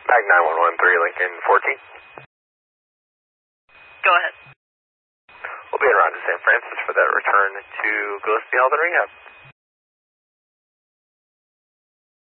Pack 9113 Lincoln 14. Go ahead. We'll be en route to San Francisco for that return to Gillespie Health and Rehab.